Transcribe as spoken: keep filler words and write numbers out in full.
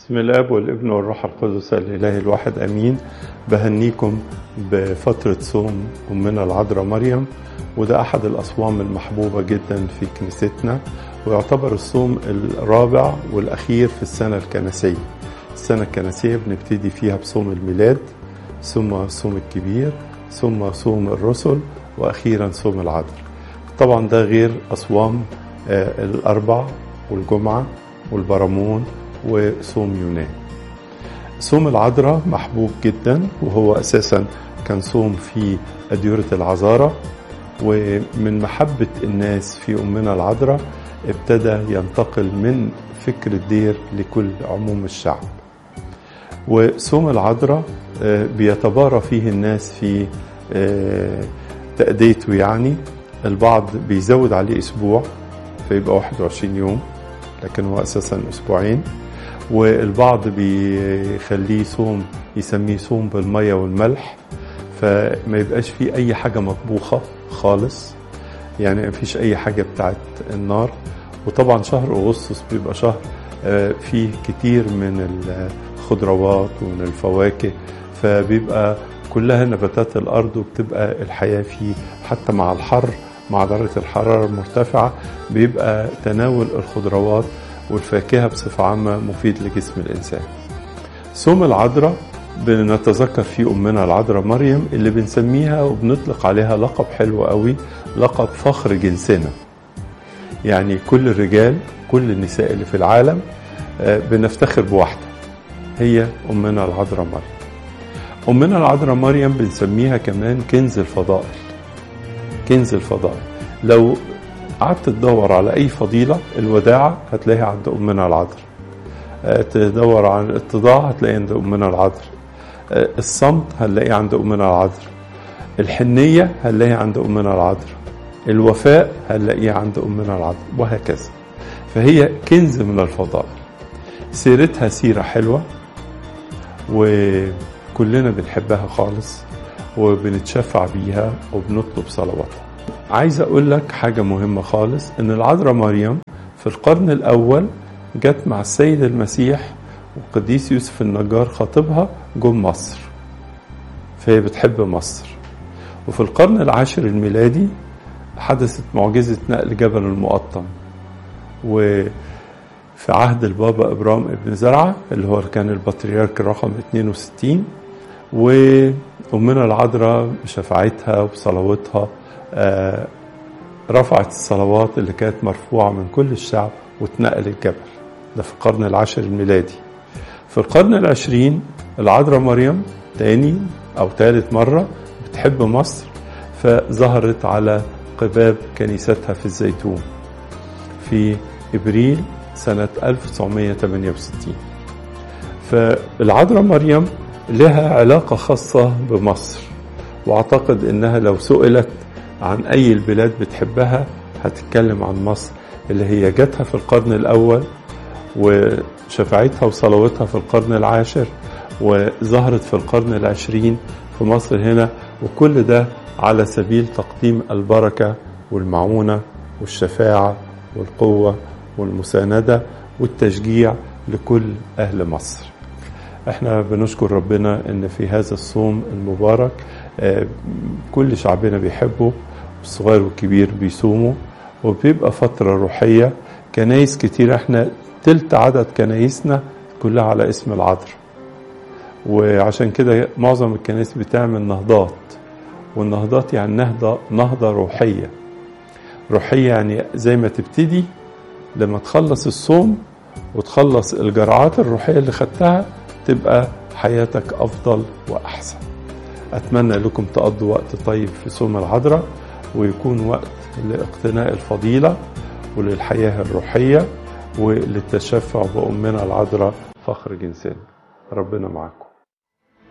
بسم الاب والابن والروح القدس الاله الواحد امين. بهنيكم بفتره صوم امنا العذراء مريم، وده احد الاصوام المحبوبه جدا في كنيستنا، ويعتبر الصوم الرابع والاخير في السنه الكنسيه. السنه الكنسيه بنبتدي فيها بصوم الميلاد، ثم صوم الكبير، ثم صوم الرسل، واخيرا صوم العذراء. طبعا ده غير اصوام آه الاربع والجمعه والبرامون وصوم يونان. صوم العذراء محبوب جدا، وهو اساسا كان صوم في أديرة العذارى، ومن محبة الناس في أمنا العذراء ابتدى ينتقل من فكر الدير لكل عموم الشعب. وصوم العذراء بيتبارى فيه الناس في تأديته، يعني البعض بيزود عليه أسبوع فيبقى واحد وعشرين يوم، لكن هو أساسا أسبوعين. والبعض بيخليه صوم يسميه صوم بالمية والملح، فما يبقاش فيه أي حاجة مطبوخة خالص، يعني ما فيش أي حاجة بتاعت النار. وطبعا شهر أغسطس بيبقى شهر فيه كتير من الخضروات ومن الفواكه، فبيبقى كلها نباتات الأرض، وبتبقى الحياة فيه حتى مع الحر، مع درجة الحرارة المرتفعة، بيبقى تناول الخضروات والفاكهة بصفة عامة مفيد لجسم الإنسان. صوم العذراء بنتذكر فيه أمنا العذراء مريم، اللي بنسميها وبنطلق عليها لقب حلو قوي، لقب فخر جنسنا. يعني كل الرجال، كل النساء اللي في العالم بنفتخر بواحدة، هي أمنا العذراء مريم. أمنا العذراء مريم بنسميها كمان كنز الفضائل. كنز الفضائل، لو قعدت تدور على أي فضيلة، الوداعة هتلاقيها عند أمنا العذراء، تدور عن الاتضاع هتلاقيها عند أمنا العذراء، الصمت هتلاقيها عند أمنا العذراء، الحنية هتلاقيها عند أمنا العذراء، الوفاء هتلاقيها عند أمنا العذراء، وهكذا. فهي كنز من الفضائل، سيرتها سيرة حلوة وكلنا بنحبها خالص وبنتشفع بيها وبنطلب صلواتها. عايز اقول لك حاجة مهمة خالص، ان العذراء مريم في القرن الاول جت مع السيد المسيح وقديس يوسف النجار خطيبها جم مصر، فهي بتحب مصر. وفي القرن العاشر الميلادي حدثت معجزة نقل جبل المقطم، وفي عهد البابا إبرام ابن زرعة اللي هو كان البطريرك رقم اثنين وستين، وأمنا العذراء بشفاعتها وبصلواتها آه رفعت الصلوات اللي كانت مرفوعة من كل الشعب واتنقل الجبل. ده في القرن العاشر الميلادي. في القرن العشرين العذراء مريم تاني أو ثالث مرة بتحب مصر، فظهرت على قباب كنيستها في الزيتون في إبريل سنة ألف وتسعمائة وثمانية وستين. فالعذراء مريم لها علاقة خاصة بمصر، واعتقد انها لو سئلت عن اي البلاد بتحبها هتتكلم عن مصر، اللي هي جاتها في القرن الاول وشفاعتها وصلواتها في القرن العاشر، وظهرت في القرن العشرين في مصر هنا، وكل ده على سبيل تقديم البركة والمعونة والشفاعة والقوة والمساندة والتشجيع لكل اهل مصر. احنا بنشكر ربنا ان في هذا الصوم المبارك كل شعبنا بيحبه، الصغير والكبير بيصوموا، وبيبقى فترة روحية. كنايس كتير، احنا تلت عدد كنايسنا كلها على اسم العذراء، وعشان كده معظم الكنايس بتعمل نهضات، والنهضات يعني نهضة نهضة روحية. روحية يعني زي ما تبتدي لما تخلص الصوم وتخلص الجرعات الروحية اللي خدتها تبقى حياتك أفضل وأحسن. أتمنى لكم تقضوا وقت طيب في صوم العذراء، ويكون وقت لاقتناء الفضيلة وللحياة الروحية وللتشفع بأمنا العذراء فخر جنسنا. ربنا معكم.